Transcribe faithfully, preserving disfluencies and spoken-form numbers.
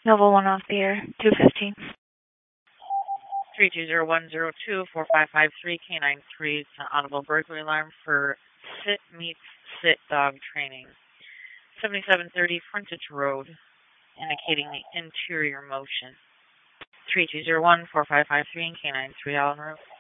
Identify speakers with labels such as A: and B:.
A: Nova one off the air, two fifteen.
B: three two zero one zero two four five five three K nine three. It's an audible burglary alarm for sit meets sit dog training. seventy-seven thirty Frontage Road, indicating the interior motion. three two zero one four five five three K nine three Allen Road.